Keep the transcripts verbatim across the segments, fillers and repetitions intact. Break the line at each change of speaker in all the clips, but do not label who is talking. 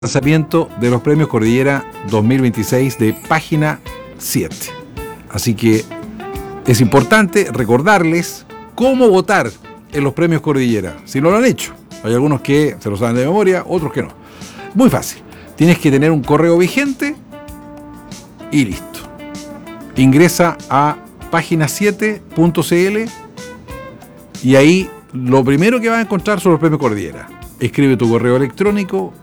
Lanzamiento de los premios Cordillera dos mil veintiséis de Página siete. Así que es importante recordarles cómo votar en los premios Cordillera, si no lo han hecho. Hay algunos que se lo saben de memoria, otros que no. Muy fácil. Tienes que tener un correo vigente y listo. Ingresa a página siete punto c l y ahí lo primero que vas a encontrar son los premios Cordillera. Escribe tu correo electrónico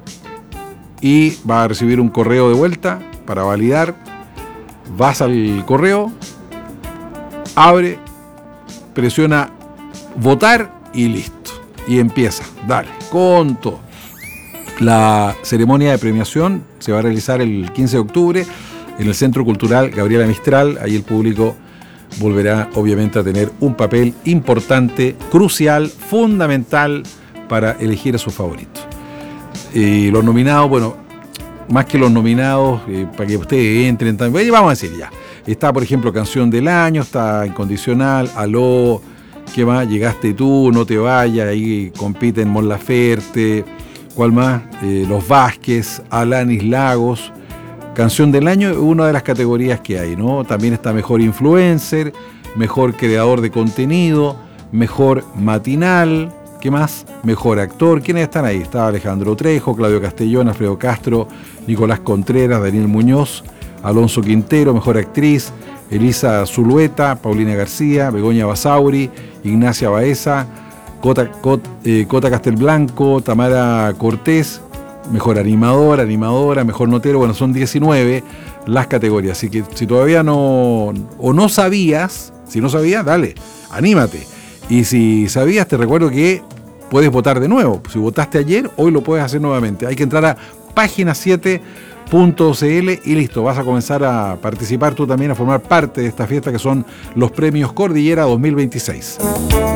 y vas a recibir un correo de vuelta para validar. Vas al correo, abre, presiona votar y listo. Y empieza, dale, con todo. La ceremonia de premiación se va a realizar el quince de octubre en el Centro Cultural Gabriela Mistral. Ahí el público volverá obviamente a tener un papel importante, crucial, fundamental para elegir a sus favoritos. Y los nominados, bueno, más que los nominados, eh, para que ustedes entren también, vamos a decir ya. Está, por ejemplo, Canción del Año, está Incondicional, Aló, ¿qué más? Llegaste tú, No te vayas, ahí compiten Mon Laferte, ¿cuál más? Eh, Los Vázquez, Alanis Lagos. Canción del Año es una de las categorías que hay, ¿no? También está Mejor Influencer, Mejor Creador de Contenido, Mejor Matinal. ¿Qué más? Mejor actor. ¿Quiénes están ahí? Está Alejandro Trejo, Claudio Castellón, Alfredo Castro, Nicolás Contreras, Daniel Muñoz, Alonso Quintero, Mejor actriz, Elisa Zulueta, Paulina García, Begoña Basauri, Ignacia Baeza, Cota, Cot, eh, Cota Castelblanco, Tamara Cortés, Mejor animador, animadora, mejor notero. Bueno, son diecinueve las categorías. Así que si todavía no, o no sabías, si no sabías, dale, anímate. Y si sabías, te recuerdo que puedes votar de nuevo. Si votaste ayer, hoy lo puedes hacer nuevamente. Hay que entrar a página siete punto c l y listo. Vas a comenzar a participar tú también, a formar parte de esta fiesta que son los premios Cordillera dos mil veintiséis.